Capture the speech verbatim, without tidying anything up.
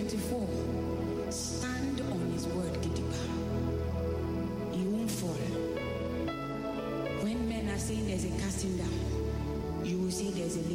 twenty-four. Stand on his word, Gidiba. You won't fall. When men are saying there's a casting down, you will say there's a